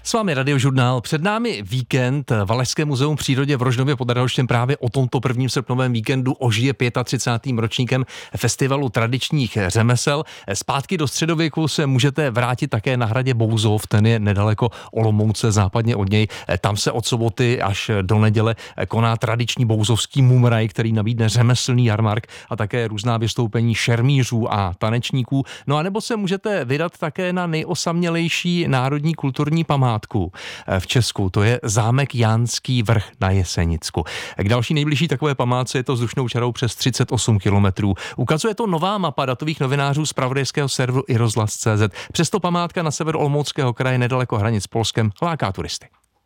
S vámi Radiožurnál. Před námi víkend. Valašské muzeum v přírodě v Rožnově pod Radhoštěm právě o tomto 1. srpnovém víkendu ožije 35. ročníkem festivalu tradičních řemesel. Zpátky do středověku se můžete vrátit také na hradě Bouzov, ten je nedaleko Olomouce, západně od něj. Tam se od soboty až do neděle koná tradiční bouzovský mumraj, který nabídne řemeslný jarmark a také různá vystoupení šermířů a tanečníků. No a nebo se můžete vydat také na nejosamělejší národní kulturní památku v Česku. To je zámek Jánský Vrch na Jesenicku. K další nejbližší takové památce je to vzdušnou čarou přes 38 kilometrů. Ukazuje to nová mapa datových novinářů z zpravodajského serveru iRozhlas.cz. Přesto památka na severu Olomouckého kraje nedaleko hranic s Polskem láká turisty.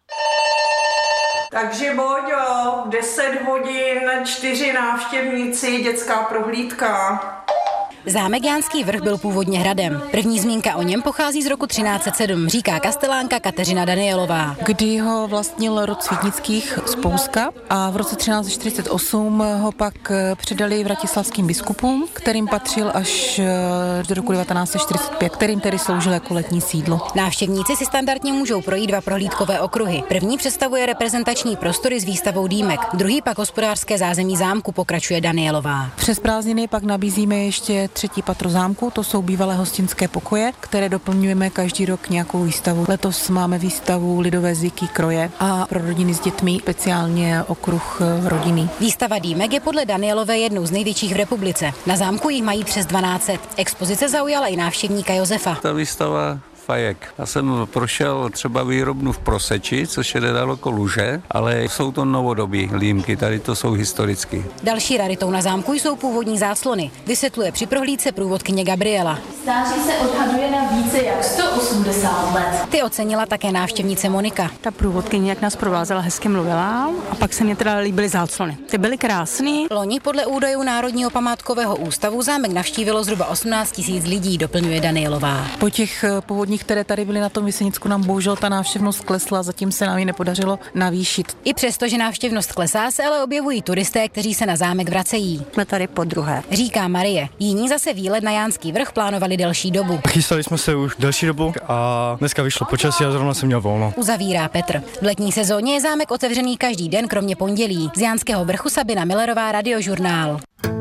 Takže Boďo, 10 hodin, 4 návštěvníci, dětská prohlídka. Zámek Jánský Vrch byl původně hradem. První zmínka o něm pochází z roku 1307, říká kastelánka Kateřina Danielová. Kdy ho vlastnil rod Světnických z Polska a v roce 1348 ho pak předali vratislavským biskupům, kterým patřil až do roku 1945, kterým tedy sloužil jako letní sídlo. Návštěvníci si standardně můžou projít 2 prohlídkové okruhy. První představuje reprezentační prostory s výstavou dýmek, druhý pak hospodářské zázemí zámku, pokračuje Danielová. Přes prázdniny pak nabízíme ještě 3. patro zámku, to jsou bývalé hostinské pokoje, které doplňujeme každý rok nějakou výstavu. Letos máme výstavu lidové zvyky kroje a pro rodiny s dětmi speciálně okruh rodiny. Výstava dýmek je podle Danielové jednou z největších v republice. Na zámku jich mají přes 1200. Expozice zaujala i návštěvníka Josefa. Ta výstava fajek. Já jsem prošel třeba výrobnu v Proseči, což je nedaleko Luže, ale jsou to novodobí límky, tady to jsou historicky. Další raritou na zámku jsou původní záclony, vysvětluje při prohlídce průvodkyně Gabriela. Stáří se odhaduje na více jak 180 let. Ty ocenila také návštěvnice Monika. Ta průvodkyně, jak nás provázela, hezky mluvila a pak se mě teda líbily záclony. Ty byly krásný. Loni podle údajů Národního památkového ústavu zámek navštívilo zhruba 18 000 lidí, doplňuje Danielová. Po těch původních, které tady byly na tom Jesenicku, nám bohužel ta návštěvnost klesla, zatím se nám ji nepodařilo navýšit. I přesto, že návštěvnost klesá, se ale objevují turisté, kteří se na zámek vracejí. Jsme tady podruhé. Říká Marie. Jiní zase výlet na Jánský Vrch plánovali delší dobu. Chystali jsme se už delší dobu a dneska vyšlo počasí a zrovna jsem měl volno. Uzavírá Petr. V letní sezóně je zámek otevřený každý den, kromě pondělí. Z Jánského Vrchu Sabina Millerová, Radiožurnál.